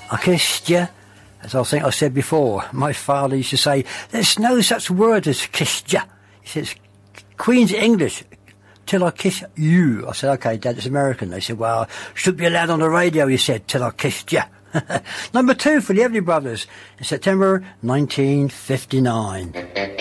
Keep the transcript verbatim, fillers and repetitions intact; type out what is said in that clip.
I kissed you. As I think I said before, my father used to say, there's no such word as kissed you. He says, Queen's English, till I kiss you. I said, okay, Dad, it's American. They said, well, should be allowed on the radio, he said, till I kissed you. Number two for the Everly Brothers in September nineteen fifty-nine.